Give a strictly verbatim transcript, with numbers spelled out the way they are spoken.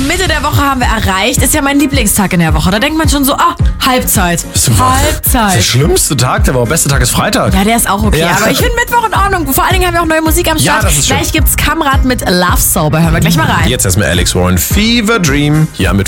Mitte der Woche haben wir erreicht. Ist ja mein Lieblingstag in der Woche. Da denkt man schon so, ah, Halbzeit. Halbzeit. Der schlimmste Tag der Woche. Beste Tag ist Freitag. Ja, der ist auch okay. Ja. Aber ich finde Mittwoch in Ordnung. Vor allen Dingen haben wir auch neue Musik am Start. Ja, das ist schön. Gleich gibt's Kamrad mit Love Sober. Hören wir gleich mal rein. Jetzt erstmal Alex Warren, Fever Dream. Hier mit